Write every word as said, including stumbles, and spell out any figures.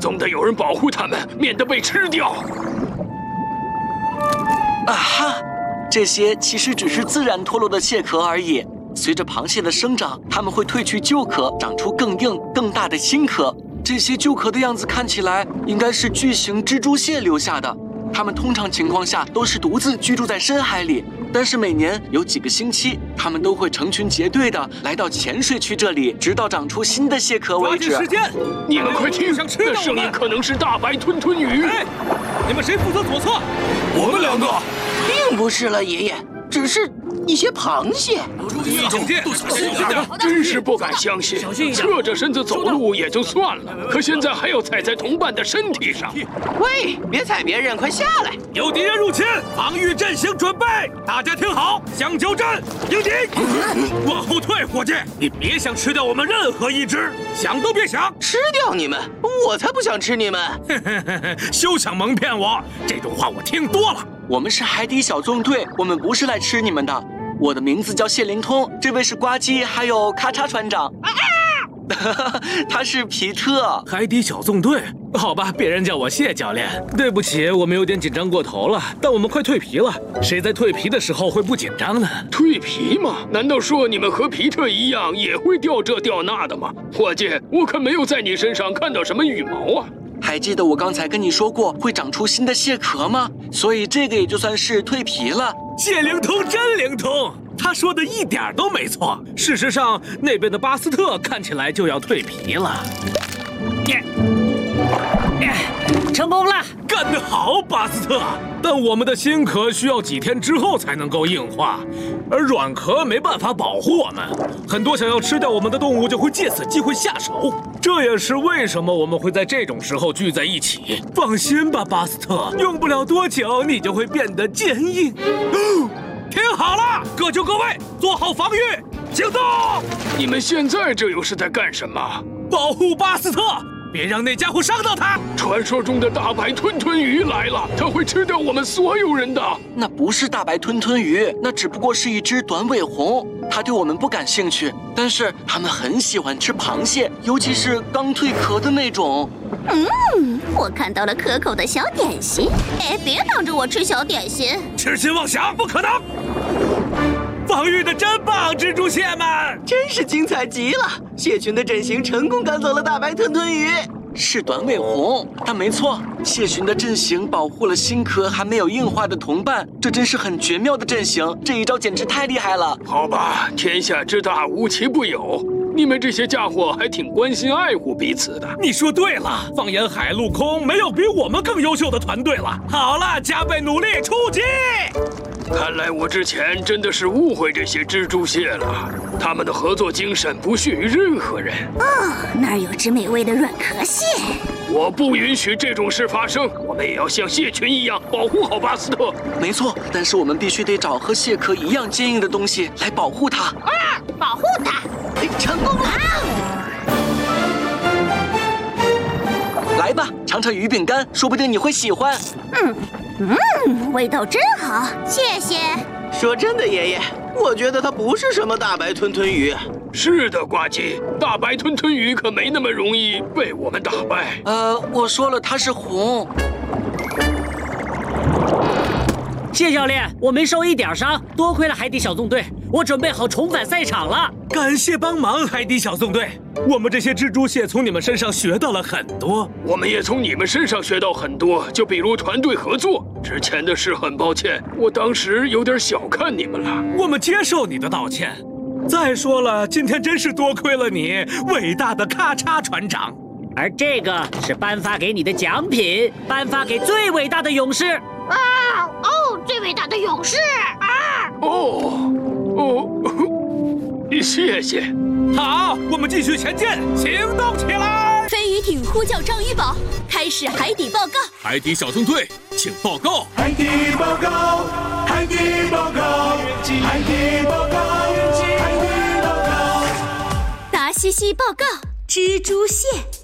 总得有人保护它们，免得被吃掉。 啊哈，这些其实只是自然脱落的蟹壳而已。随着螃蟹的生长，它们会褪去旧壳，长出更硬、更大的新壳。这些旧壳的样子看起来应该是巨型蜘蛛蟹留下的。它们通常情况下都是独自居住在深海里，但是每年有几个星期，它们都会成群结队的来到浅水区这里，直到长出新的蟹壳为止。 抓紧时间！ 你们快听，那声音可能是大白吞吞鱼。 哎，你们谁负责左侧？ 我们两个。 并不是了，爷爷，只是一些螃蟹。 一警戒，小心一点！ 真是不敢相信， 小心一点， 侧着身子走路也就算了，可现在还要踩在同伴的身体上。 喂，别踩别人，快下来！ 有敌人入侵，防御阵型准备，大家听好，相交战，迎敌！往后退，伙计，你别想吃掉我们任何一只，想都别想！ 吃掉你们？我才不想吃你们！ 休想蒙骗我，这种话我听多了。 我们是海底小纵队，我们不是来吃你们的。我的名字叫谢灵通，这位是呱唧，还有咔嚓船长。啊他是皮特。 海底小纵队，好吧，别人叫我谢教练。对不起，我们有点紧张过头了，但我们快蜕皮了。谁在蜕皮的时候会不紧张呢？ 蜕皮吗？难道说你们和皮特一样也会掉这掉那的吗？伙计，我可没有在你身上看到什么羽毛啊。 还记得我刚才跟你说过会长出新的蟹壳吗？所以这个也就算是蜕皮了。 谢灵通真灵通，他说的一点都没错。事实上，那边的巴斯特看起来就要蜕皮了。 成功了！ 干得好，巴斯特！但我们的新壳需要几天之后才能够硬化，而软壳没办法保护我们，很多想要吃掉我们的动物就会借此机会下手。这也是为什么我们会在这种时候聚在一起。放心吧，巴斯特，用不了多久你就会变得坚硬。听好了，各就各位，做好防御，行动！ 你们现在这又是在干什么？ 保护巴斯特，别让那家伙伤到他。 传说中的大白吞吞鱼来了，它会吃掉我们所有人的。 那不是大白吞吞鱼，那只不过是一只短尾狐，它对我们不感兴趣，但是它们很喜欢吃螃蟹，尤其是刚蜕壳的那种。 嗯，我看到了可口的小点心。哎，别挡着我吃小点心！ 痴心妄想，不可能！防御的真棒，蜘蛛蟹们， 真是精彩极了！蟹群的阵型成功赶走了大白吞吞鱼。 是短尾狐，但没错，蟹群的阵型保护了新壳还没有硬化的同伴，这真是很绝妙的阵型，这一招简直太厉害了。 好吧，天下之大无奇不有，你们这些家伙还挺关心爱护彼此的。 你说对了，放眼海陆空，没有比我们更优秀的团队了。好了，加倍努力，出击！ 看来我之前真的是误会这些蜘蛛蟹了，他们的合作精神不逊于任何人。 哦，那儿有只美味的软壳蟹。 我不允许这种事发生，我们也要像蟹群一样保护好巴斯特。 没错，但是我们必须得找和蟹壳一样坚硬的东西来保护它。 啊，保护它！ 成功了！ 来吧，尝尝鱼饼干，说不定你会喜欢。 嗯嗯，味道真好，谢谢。 说真的，爷爷，我觉得它不是什么大白吞吞鱼。 是的，呱唧，大白吞吞鱼可没那么容易被我们打败。 呃，我说了，它是红。 谢教练，我没受一点伤，多亏了海底小纵队，我准备好重返赛场了。 感谢帮忙，海底小纵队，我们这些蜘蛛蟹从你们身上学到了很多， 我们也从你们身上学到很多，就比如团队合作。之前的事很抱歉，我当时有点小看你们了。 我们接受你的道歉。再说了，今天真是多亏了你，伟大的咔嚓船长。 而这个是颁发给你的奖品，颁发给最伟大的勇士。 啊哦，最伟大的勇士啊！ 哦哦，谢谢。 好，我们继续前进，行动起来！ 飞鱼艇呼叫章鱼堡，开始海底报告。 海底小纵队，请报告。 海底报告，海底报告，海底报告，海底报告。 达西西报告，蜘蛛蟹。